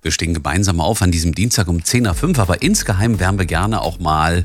Wir stehen gemeinsam auf an diesem Dienstag um 10:05 Uhr, aber insgeheim wären wir gerne auch mal...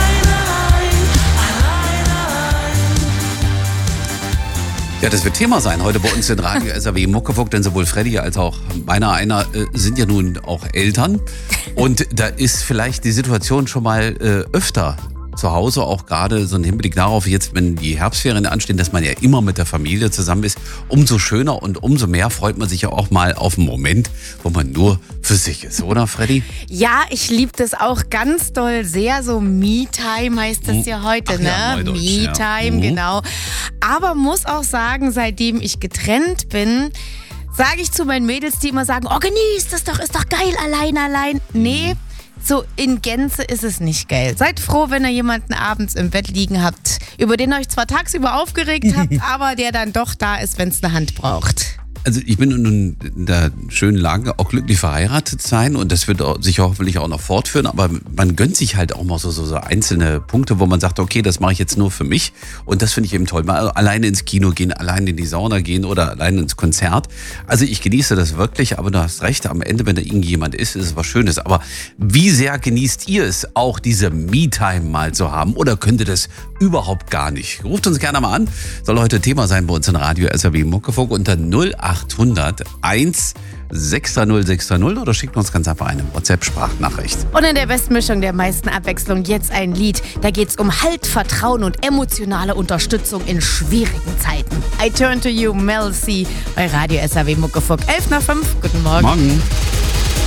Ja, das wird Thema sein heute bei uns in Radio SAW Muckefuck, denn sowohl Freddy als auch einer sind ja nun auch Eltern. Und da ist vielleicht die Situation schon mal öfter zu Hause, auch gerade so ein Hinblick darauf, jetzt, wenn die Herbstferien anstehen, dass man ja immer mit der Familie zusammen ist. Umso schöner und umso mehr freut man sich ja auch mal auf einen Moment, wo man nur für sich ist, oder Freddy? Ja, ich liebe das auch ganz doll sehr. So Me-Time heißt das ja heute, Ach ne? ja, Neudeutsch, Me-Time, ja. genau. Aber muss auch sagen, seitdem ich getrennt bin, sage ich zu meinen Mädels, die immer sagen, oh, genieß das doch, ist doch geil, allein. Nee, so in Gänze ist es nicht geil. Seid froh, wenn ihr jemanden abends im Bett liegen habt, über den ihr euch zwar tagsüber aufgeregt habt, aber der dann doch da ist, wenn es eine Hand braucht. Also ich bin nun in der schönen Lage, auch glücklich verheiratet sein und das wird sich hoffentlich auch noch fortführen, aber man gönnt sich halt auch mal so einzelne Punkte, wo man sagt, okay, das mache ich jetzt nur für mich und das finde ich eben toll. Mal alleine ins Kino gehen, alleine in die Sauna gehen oder alleine ins Konzert. Also ich genieße das wirklich, aber du hast recht, am Ende, wenn da irgendjemand ist es was Schönes. Aber wie sehr genießt ihr es, auch diese Me-Time mal zu haben oder könnt ihr das überhaupt gar nicht? Ruft uns gerne mal an, soll heute Thema sein bei uns in Radio SAW Muckefuck unter 0800 16060 oder schickt uns ganz einfach eine WhatsApp-Sprachnachricht. Und in der besten Mischung der meisten Abwechslung jetzt ein Lied. Da geht's um Halt, Vertrauen und emotionale Unterstützung in schwierigen Zeiten. I Turn to You, Mel C. bei Radio SAW Muckefuck. 11:05. Guten Morgen. Morgen.